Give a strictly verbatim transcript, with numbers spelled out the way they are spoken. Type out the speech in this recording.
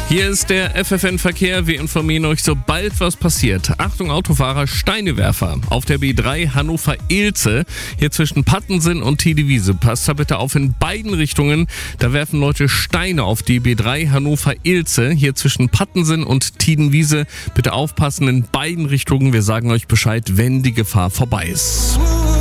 Hier ist der F F N-Verkehr. Wir informieren euch, sobald was passiert. Achtung Autofahrer, Steinewerfer. Auf der B drei Hannover-Ilze, hier zwischen Pattensen und Tiedewiese. Passt da bitte auf in beiden Richtungen. Da werfen Leute Steine auf die B drei Hannover-Ilze, hier zwischen Pattensen und Tiedewiese. Bitte aufpassen in beiden Richtungen. Wir sagen euch Bescheid, wenn die Gefahr vorbei ist.